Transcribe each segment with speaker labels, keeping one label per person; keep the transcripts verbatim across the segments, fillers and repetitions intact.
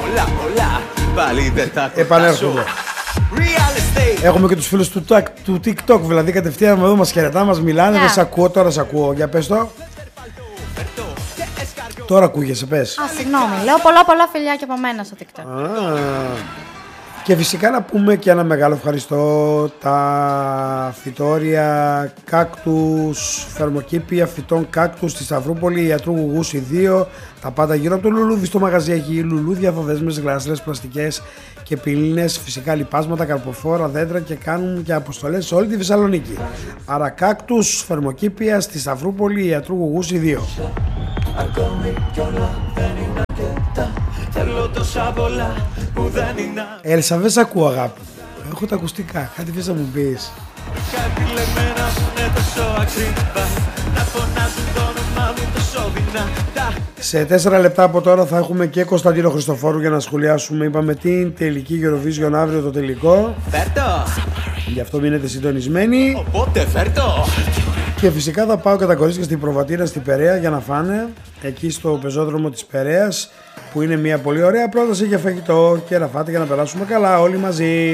Speaker 1: πολλά πολλά, πάλι δεν θα
Speaker 2: επανέρχονται. Έχουμε και τους φίλους του, του TikTok, δηλαδή κατευθείαν εδώ μας χαιρετά, μας μιλάνε, yeah. Δεν σ' ακούω, τώρα σ' ακούω, για πες το. Τώρα ακούγεσαι, πες.
Speaker 3: Α, συγγνώμη, λέω πολλά πολλά φιλιά και από μένα στο TikTok.
Speaker 2: Ah. Και φυσικά να πούμε και ένα μεγάλο ευχαριστώ τα φυτόρια κάκτους, θερμοκήπια φυτών κάκτους στη Σταυρούπολη, Ιατρού Γουγούση δύο, τα πάντα γύρω από το λουλούδι. Στο μαγαζί έχει λουλούδια, φοδέσμες, γλάστρες, πλαστικές και πύληνες, φυσικά λιπάσματα, καρποφόρα, δέντρα και κάνουν και αποστολές σε όλη τη Θεσσαλονίκη. Άρα κάκτους, θερμοκήπια στη Σταυρούπολη, Ιατρού Γουγούση δύο. Έλσα, δεν σ' ακούω αγάπη. Έχω τα ακουστικά, κάτι θες να μου πεις. Σε τέσσερα λεπτά από τώρα θα έχουμε και Κωνσταντίνο Χριστοφόρου για να σχολιάσουμε, είπαμε, την τελική Eurovision, αύριο το τελικό. Φέρτο. Γι' αυτό μείνετε συντονισμένοι. Οπότε φέρτο. Και φυσικά θα πάω και τα κορίτσια στην προβατήρα στην Περαία για να φάνε, εκεί στο πεζόδρομο της Περαίας, που είναι μια πολύ ωραία πρόταση για φαγητό και να φάτε για να περάσουμε καλά όλοι μαζί.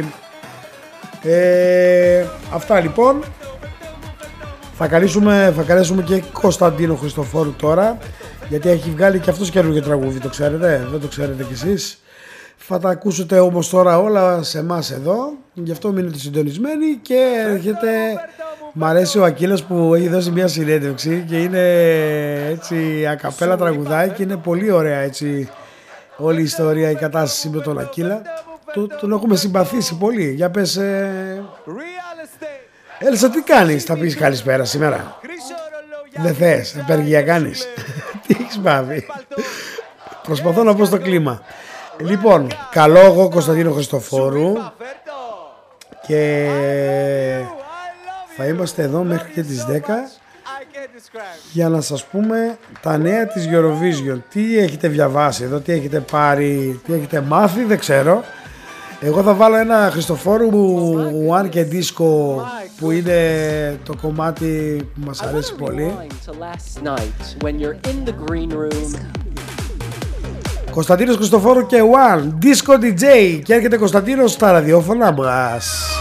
Speaker 2: Ε, αυτά λοιπόν. Θα καλέσουμε, θα καλέσουμε και Κωνσταντίνο Χριστοφόρου τώρα, γιατί έχει βγάλει και αυτός καινούργιο τραγούδι, το ξέρετε, δεν το ξέρετε κι εσείς. Θα τα ακούσετε όμως τώρα όλα σε εμάς εδώ, γι' αυτό μείνετε συντονισμένοι και έρχεται. Μ' αρέσει ο Ακύλας που έχει δώσει μια συνέντευξη και είναι έτσι ακαπέλα τραγουδάει και είναι πολύ ωραία έτσι όλη η ιστορία, η κατάσταση με τον Ακύλα. Τον, τον έχουμε συμπαθήσει πολύ. Για πες, ε... Έλσα, τι κάνεις, θα πεις καλησπέρα σήμερα? Δεν θες, απεργία κάνεις? Τι έχεις πάθει? Προσπαθώ να πω στο κλίμα. Λοιπόν, καλό εγώ Κωνσταντίνο Χριστοφόρου και θα είμαστε εδώ μέχρι και τις δέκα για να σας πούμε τα νέα της Eurovision. Τι έχετε διαβάσει εδώ, τι έχετε πάρει, τι έχετε μάθει, δεν ξέρω. Εγώ θα βάλω ένα Χριστοφόρου One και Disco που είναι το κομμάτι που μας αρέσει πολύ. Κωνσταντίνος Χριστοφόρου και One Disco ντι τζέι, και έρχεται Κωνσταντίνος στα ραδιόφωνα μας.